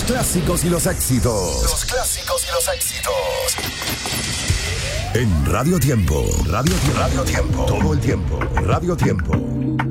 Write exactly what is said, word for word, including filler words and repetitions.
Los clásicos y los éxitos. Los clásicos y los éxitos. En Radio Tiempo. Radio Tiempo. Radio Tiempo. Todo el tiempo. Radio Tiempo.